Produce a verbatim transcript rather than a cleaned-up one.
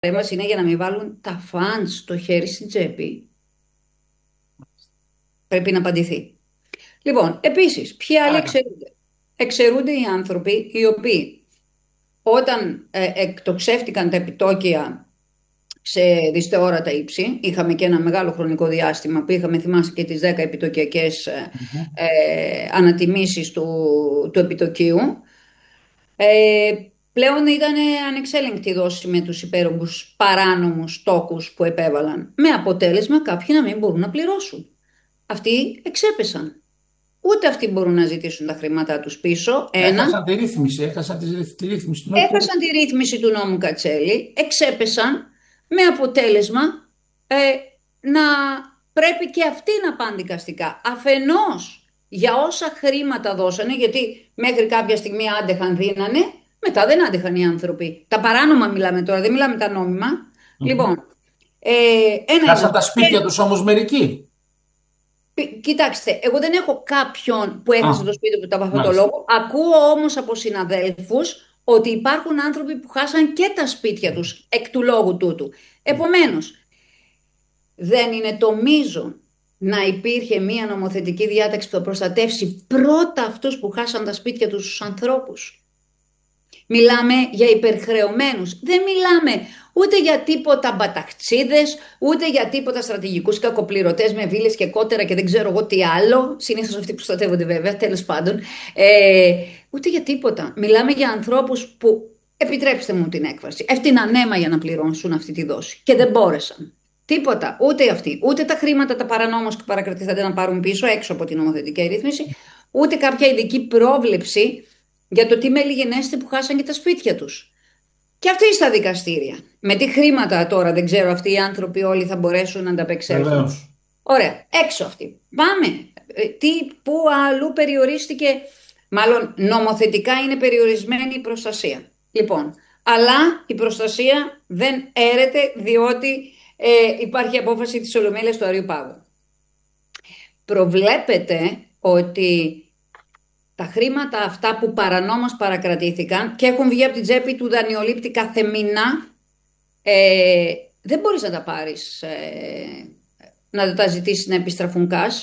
παρέμβαση είναι για να μην βάλουν τα φαντς το χέρι στην τσέπη. Πρέπει να απαντηθεί. Λοιπόν, επίσης, ποιοι άλλοι Άρα, εξαιρούνται. Εξαιρούνται οι άνθρωποι οι οποίοι όταν ε, εκτοξεύτηκαν τα επιτόκια σε δυσθεώρατα ύψη, είχαμε και ένα μεγάλο χρονικό διάστημα που είχαμε, θυμάσαι, και τις δέκα επιτοκιακές ε, μμμ. ε, ανατιμήσεις του, του επιτοκίου. Ε, Πλέον ήταν ανεξέλεγκτη η δόση με τους υπέρογκους παράνομους τόκους που επέβαλαν. Με αποτέλεσμα κάποιοι να μην μπορούν να πληρώσουν. Αυτοί εξέπεσαν. Ούτε αυτοί μπορούν να ζητήσουν τα χρήματά τους πίσω. Ένα, Έχασαν τη ρύθμιση, έχασαν τη, ρυθ- τη ρύθμιση του νόμου. έχασαν τη ρύθμιση του νόμου Κατσέλη, εξέπεσαν με αποτέλεσμα ε, να πρέπει και αυτοί να πάνε δικαστικά. Αφενός για όσα χρήματα δώσανε, γιατί μέχρι κάποια στιγμή άντεχαν, δίνανε, μετά δεν άντεχαν οι άνθρωποι. Τα παράνομα μιλάμε τώρα, δεν μιλάμε τα νόμιμα. Μμμ. Λοιπόν, ε, ένα είναι Χάσαν τα αυτό. σπίτια τους όμως μερικοί. Πι- Κοιτάξτε, εγώ δεν έχω κάποιον που Α, έχασε το σπίτι του από αυτόν τον μάλιστα. λόγο. Ακούω όμως από συναδέλφους ότι υπάρχουν άνθρωποι που χάσαν και τα σπίτια τους εκ του λόγου τούτου. Επομένως, δεν είναι το μείζον να υπήρχε μία νομοθετική διάταξη που θα προστατεύσει πρώτα αυτούς που χάσαν τα σπίτια τους στους ανθρώπους. Μιλάμε για υπερχρεωμένους. Δεν μιλάμε ούτε για τίποτα μπαταχτσίδες, ούτε για τίποτα στρατηγικούς κακοπληρωτές με βίλες και κότερα και δεν ξέρω εγώ τι άλλο. Συνήθως αυτοί που προστατεύονται βέβαια, τέλος πάντων. Ε, ούτε για τίποτα. Μιλάμε για ανθρώπους που, επιτρέψτε μου την έκφραση, έφτιαναν αίμα για να πληρώσουν αυτή τη δόση και δεν μπόρεσαν. Τίποτα. Ούτε αυτοί. Ούτε τα χρήματα τα παρανόμως και παρακρατηθένται να πάρουν πίσω έξω από την νομοθετική ρύθμιση, ούτε κάποια ειδική πρόβλεψη για το τι μέλη γενέστε που χάσαν και τα σπίτια τους. Και αυτοί στα δικαστήρια. Με τι χρήματα τώρα, δεν ξέρω, αυτοί οι άνθρωποι όλοι θα μπορέσουν να ανταπεξέλθουν. Βεβαίως. Ωραία, έξω αυτοί. Πάμε. Ε, Τι, πού αλλού περιορίστηκε, μάλλον νομοθετικά είναι περιορισμένη η προστασία. Λοιπόν, αλλά η προστασία δεν έρεται διότι ε, υπάρχει απόφαση της Ολομέλειας του Αρείου Πάγου. Προβλέπεται ότι τα χρήματα αυτά που παρανόμως παρακρατήθηκαν και έχουν βγει από την τσέπη του δανειολήπτη κάθε μήνα, ε, δεν μπορείς να τα πάρεις, ε, να τα ζητήσεις να επιστραφούν cash.